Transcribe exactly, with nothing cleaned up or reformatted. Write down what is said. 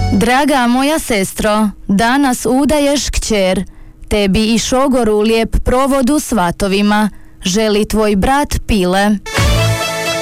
Draga moja sestro, danas udaješ kćer, tebi i šogoru lijep provod u svatovima, želi tvoj brat Pile.